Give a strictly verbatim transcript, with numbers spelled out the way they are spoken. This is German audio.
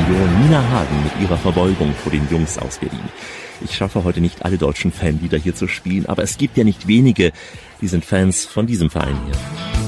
Union Nina Hagen mit ihrer Verbeugung vor den Jungs aus Berlin. Ich schaffe heute nicht alle deutschen Fanlieder hier zu spielen, aber es gibt ja nicht wenige, die sind Fans von diesem Verein hier.